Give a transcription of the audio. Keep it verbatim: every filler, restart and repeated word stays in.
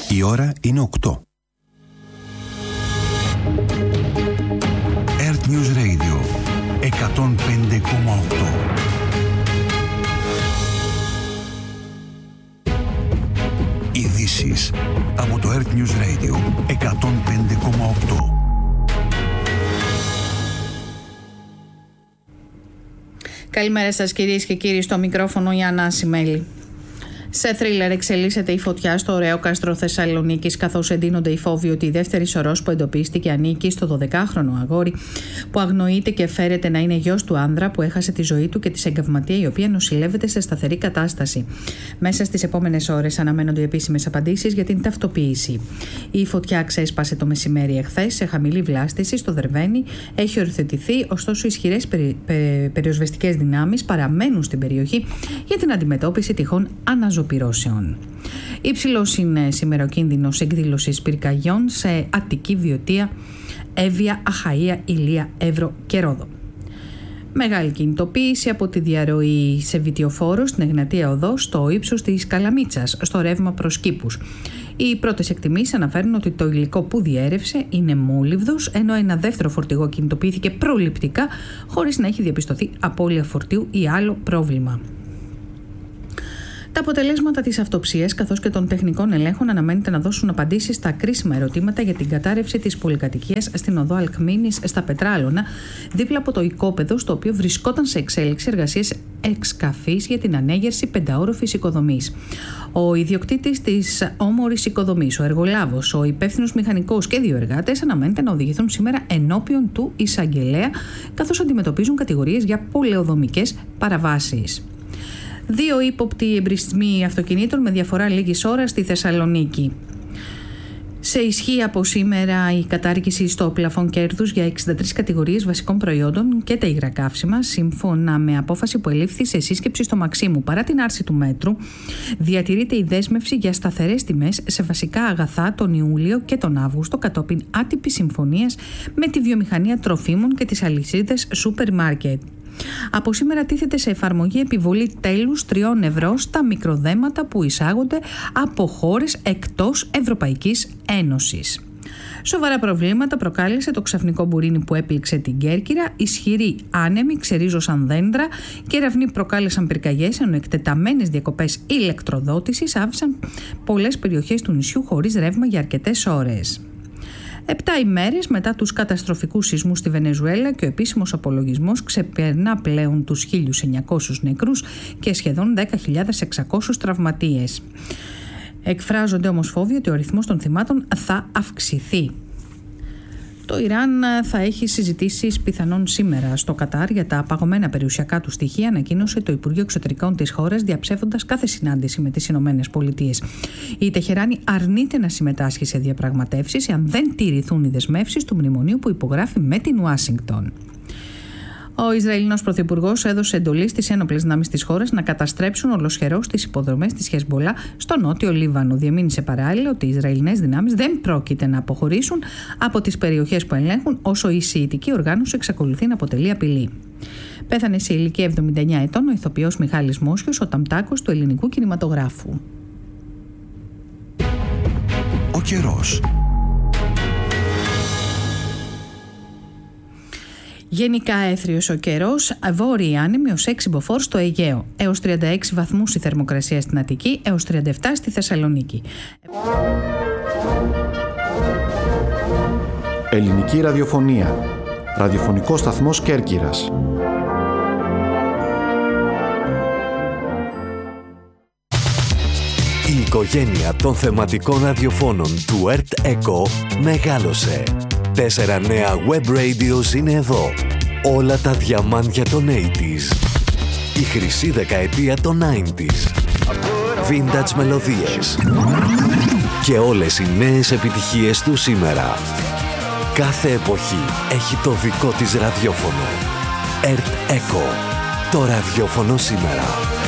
Η ώρα είναι οκτώ. Earth News Radio εκατόν πέντε κόμμα οκτώ. Ειδήσεις από το Earth News Radio εκατόν πέντε κόμμα οκτώ. Καλημέρα σας κυρίες και κύριοι, στο μικρόφωνο η Άννα Ασημέλη. Σε θρίλερ εξελίσσεται η φωτιά στο ωραίο κάστρο Θεσσαλονίκης, καθώς εντείνονται οι φόβοι ότι η δεύτερη σωρός που εντοπίστηκε ανήκει στο δωδεκάχρονο αγόρι που αγνοείται και φέρεται να είναι γιος του άνδρα που έχασε τη ζωή του και της εγκαυματία, η οποία νοσηλεύεται σε σταθερή κατάσταση. Μέσα στις επόμενες ώρες αναμένονται οι επίσημες απαντήσεις για την ταυτοποίηση. Η φωτιά ξέσπασε το μεσημέρι εχθές σε χαμηλή βλάστηση στο Δερβαίνι, έχει οριοθετηθεί, ωστόσο ισχυρές περι, πε, περιοσβεστικές δυνάμεις παραμένουν στην περιοχή για την αντιμετώπιση τυχόν αναζωογονήσεων. Υψηλός είναι σήμερα ο κίνδυνος εκδήλωσης πυρκαγιών σε Αττική, Βιωτία, Εύβοια, Αχαΐα, Ηλία, Εύρο και Ρόδο. Μεγάλη κινητοποίηση από τη διαρροή σε Βιτιοφόρο στην Εγνατία Οδό στο ύψος της Καλαμίτσας, στο ρεύμα προς Κήπους. Οι πρώτες εκτιμήσεις αναφέρουν ότι το υλικό που διέρευσε είναι μόλιβδος, ενώ ένα δεύτερο φορτηγό κινητοποιήθηκε προληπτικά χωρίς να έχει διαπιστωθεί απώλεια φορτίου ή άλλο πρόβλημα. Τα αποτελέσματα της αυτοψίας καθώς και των τεχνικών ελέγχων αναμένεται να δώσουν απαντήσεις στα κρίσιμα ερωτήματα για την κατάρρευση της πολυκατοικίας στην οδό Αλκμήνης στα Πετράλωνα, δίπλα από το οικόπεδο στο οποίο βρισκόταν σε εξέλιξη εργασίες εξκαφής για την ανέγερση πενταόροφης οικοδομής. Ο ιδιοκτήτης της όμορης οικοδομής, ο εργολάβος, ο υπεύθυνος μηχανικός και δύο εργάτες αναμένεται να οδηγηθούν σήμερα ενώπιον του εισαγγελέα, καθώς αντιμετωπίζουν κατηγορίες για πολεοδομικές παραβάσεις. Δύο ύποπτοι εμπρισμοί αυτοκινήτων με διαφορά λίγης ώρας στη Θεσσαλονίκη. Σε ισχύ από σήμερα η κατάργηση στο πλαφόν κέρδους για εξήντα τρεις κατηγορίες βασικών προϊόντων και τα υγρά καύσιμα, σύμφωνα με απόφαση που ελήφθη σε σύσκεψη στο Μαξίμου. Παρά την άρση του μέτρου, διατηρείται η δέσμευση για σταθερές τιμές σε βασικά αγαθά τον Ιούλιο και τον Αύγουστο, κατόπιν άτυπης συμφωνίας με τη βιομηχανία τροφίμων και τις αλυσίδες σούπερ μάρκετ. Από σήμερα τίθεται σε εφαρμογή επιβολή τέλους τριών ευρώ στα μικροδέματα που εισάγονται από χώρες εκτός Ευρωπαϊκής Ένωσης. Σοβαρά προβλήματα προκάλεσε το ξαφνικό μπουρίνι που έπληξε την Κέρκυρα. Ισχυροί άνεμοι ξερίζωσαν δέντρα, κεραυνοί προκάλεσαν πυρκαγιές, ενώ εκτεταμένες διακοπές ηλεκτροδότησης άφησαν πολλές περιοχές του νησιού χωρίς ρεύμα για αρκετές ώρες. Επτά ημέρες μετά τους καταστροφικούς σεισμούς στη Βενεζουέλα και ο επίσημος απολογισμός ξεπερνά πλέον τους χίλιους εννιακόσιους νεκρούς και σχεδόν δέκα χιλιάδες εξακόσιους τραυματίες. Εκφράζονται όμως φόβοι ότι ο αριθμός των θυμάτων θα αυξηθεί. Το Ιράν θα έχει συζητήσεις πιθανόν σήμερα στο Κατάρ για τα παγωμένα περιουσιακά του στοιχεία, ανακοίνωσε το Υπουργείο Εξωτερικών της χώρας, διαψεύδοντας κάθε συνάντηση με τις Ηνωμένες Πολιτείες. Η Τεχεράνη αρνείται να συμμετάσχει σε διαπραγματεύσεις εάν δεν τηρηθούν οι δεσμεύσεις του μνημονίου που υπογράφει με την Ουάσιγκτον. Ο Ισραηλινός Πρωθυπουργός έδωσε εντολή στις ένοπλες δυνάμεις της χώρας να καταστρέψουν ολοσχερώς τις υποδομές της Χεσμπολά στο νότιο Λίβανο. Διαμήνυσε παράλληλα ότι οι Ισραηλινές δυνάμεις δεν πρόκειται να αποχωρήσουν από τις περιοχές που ελέγχουν όσο η σιητική οργάνωση εξακολουθεί να αποτελεί απειλή. Πέθανε σε ηλικία εβδομήντα εννέα ετών ο ηθοποιός Μιχάλης Μόσιος, ο ταμτάκος του ελληνικού κινηματογράφου. Ο καιρός. Γενικά έθριος ο καιρός, βόρειοι άνεμοι ως έξι μποφόρ στο Αιγαίο, έως τριάντα έξι βαθμούς η θερμοκρασία στην Αττική, έως τριάντα επτά στη Θεσσαλονίκη. Ελληνική ραδιοφωνία. Ραδιοφωνικός σταθμός Κέρκυρας. Η οικογένεια των θεματικών ραδιοφώνων του Earth Echo μεγάλωσε. Τέσσερα νέα web radios είναι εδώ. Όλα τα διαμάντια των ογδόντα. Η χρυσή δεκαετία των ενενήντα. Vintage μελωδίες. Και όλες οι νέες επιτυχίες του σήμερα. Κάθε εποχή έχει το δικό της ραδιόφωνο. Earth Echo. Το ραδιόφωνο σήμερα.